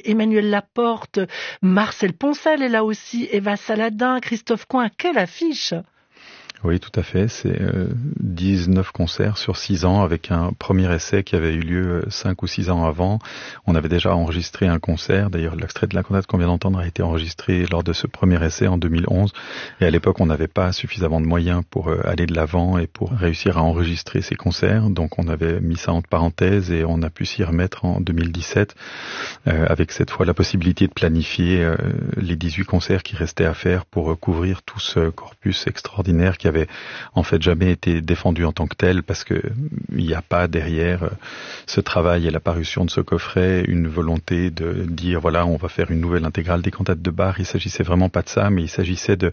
Emmanuel Laporte, Marcel Poncel est là aussi, Eva Saladin, Christophe Coin. Quelle affiche! Oui, tout à fait. C'est 19 concerts sur 6 ans avec un premier essai qui avait eu lieu 5 ou 6 ans avant. On avait déjà enregistré un concert. D'ailleurs, l'extrait de la cantate qu'on vient d'entendre a été enregistré lors de ce premier essai en 2011. Et à l'époque, on n'avait pas suffisamment de moyens pour aller de l'avant et pour réussir à enregistrer ces concerts. Donc, on avait mis ça entre parenthèses et on a pu s'y remettre en 2017 avec cette fois la possibilité de planifier les 18 concerts qui restaient à faire pour couvrir tout ce corpus extraordinaire qui avait en fait jamais été défendu en tant que tel parce que il n'y a pas derrière ce travail et la parution de ce coffret une volonté de dire voilà on va faire une nouvelle intégrale des cantates de Bach. Il s'agissait vraiment pas de ça, mais il s'agissait de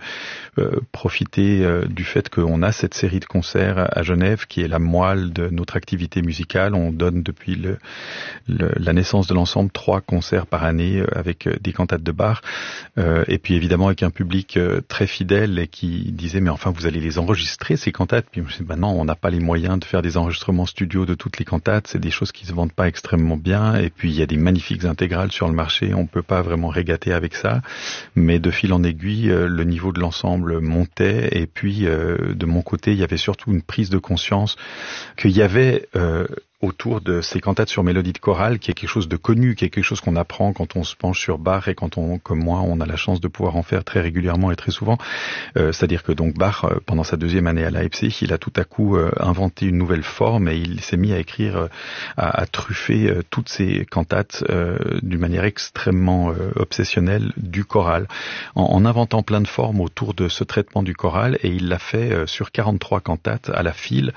profiter du fait qu'on a cette série de concerts à Genève qui est la moelle de notre activité musicale. On donne depuis la naissance de l'ensemble 3 concerts par année avec des cantates de Bach et puis évidemment avec un public très fidèle et qui disait mais enfin vous allez les enregistrer ces cantates. Puis je me suis dit, non, on n'a pas les moyens de faire des enregistrements studio de toutes les cantates, c'est des choses qui se vendent pas extrêmement bien, et puis il y a des magnifiques intégrales sur le marché, on peut pas vraiment régater avec ça, mais de fil en aiguille, le niveau de l'ensemble montait, et puis de mon côté, il y avait surtout une prise de conscience qu'il y avait autour de ces cantates sur mélodie de chorale, qui est quelque chose de connu, qui est quelque chose qu'on apprend quand on se penche sur Bach et quand on, comme moi, on a la chance de pouvoir en faire très régulièrement et très souvent. C'est-à-dire que donc Bach, pendant sa 2e année à Leipzig, il a tout à coup inventé une nouvelle forme et il s'est mis à écrire, à truffer toutes ces cantates d'une manière extrêmement obsessionnelle du choral, en inventant plein de formes autour de ce traitement du choral, et il l'a fait sur 43 cantates à la file,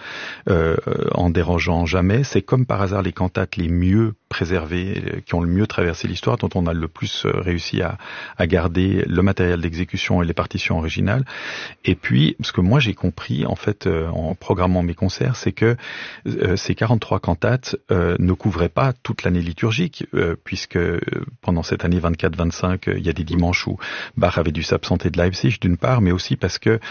en dérogeant jamais. C'est comme par hasard les cantates les mieux préservées, qui ont le mieux traversé l'histoire, dont on a le plus réussi à garder le matériel d'exécution et les partitions originales. Et puis, ce que moi j'ai compris, en fait, en programmant mes concerts, c'est que ces 43 cantates ne couvraient pas toute l'année liturgique, puisque pendant cette année 24-25, il y a des dimanches où Bach avait dû s'absenter de Leipzig, d'une part, mais aussi parce que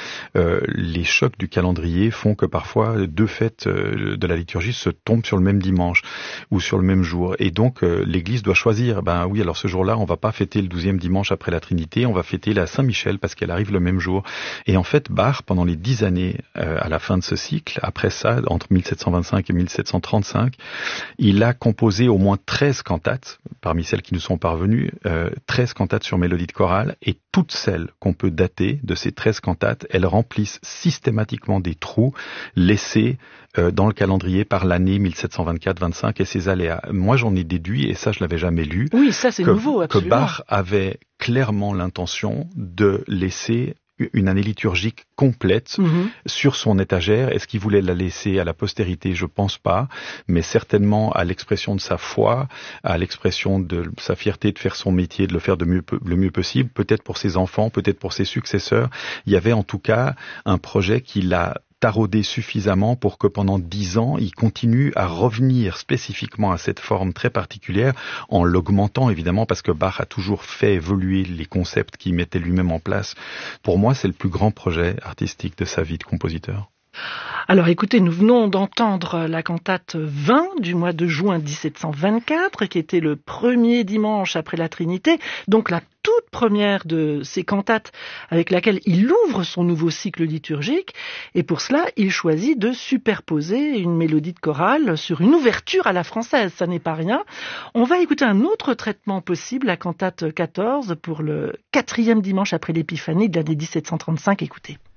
les chocs du calendrier font que parfois 2 fêtes de la liturgie se tombent sur le même dimanche ou sur le même jour. Et donc, l'Église doit choisir. Ben oui, alors ce jour-là, on va pas fêter le 12e dimanche après la Trinité, on va fêter la Saint-Michel parce qu'elle arrive le même jour. Et en fait, Bach, pendant les 10 années à la fin de ce cycle, après ça, entre 1725 et 1735, il a composé au moins 13 cantates, parmi celles qui nous sont parvenues, 13 cantates sur mélodie de chorale, et toutes celles qu'on peut dater de ces 13 cantates, elles remplissent systématiquement des trous laissés dans le calendrier par l'année 1724-25 et ses aléas. Moi, j'en ai déduit, et ça, je l'avais jamais lu, oui, ça, c'est nouveau, absolument, que Bach avait clairement l'intention de laisser une année liturgique complète sur son étagère. Est-ce qu'il voulait la laisser à la postérité? Je pense pas, mais certainement à l'expression de sa foi, à l'expression de sa fierté de faire son métier, de le faire le mieux possible, peut-être pour ses enfants, peut-être pour ses successeurs. Il y avait en tout cas un projet qui l'a taraudé suffisamment pour que pendant 10 ans, il continue à revenir spécifiquement à cette forme très particulière, en l'augmentant évidemment, parce que Bach a toujours fait évoluer les concepts qu'il mettait lui-même en place. Pour moi, c'est le plus grand projet artistique de sa vie de compositeur. Alors écoutez, nous venons d'entendre la cantate 20 du mois de juin 1724, qui était le premier dimanche après la Trinité, donc la toute première de ces cantates avec laquelle il ouvre son nouveau cycle liturgique, et pour cela, il choisit de superposer une mélodie de chorale sur une ouverture à la française, ça n'est pas rien. On va écouter un autre traitement possible, la cantate 14, pour le 4e dimanche après l'Épiphanie de l'année 1735, écoutez.